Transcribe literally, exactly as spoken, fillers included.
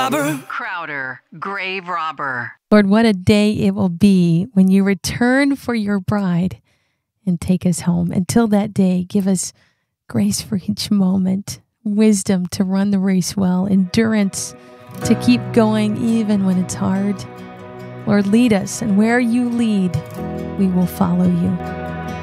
robber. Crowder, grave robber. Lord, what a day it will be when you return for your bride and take us home. Until that day, give us grace for each moment, wisdom to run the race well, endurance to keep going even when it's hard. Lord, lead us, and where you lead, we will follow you.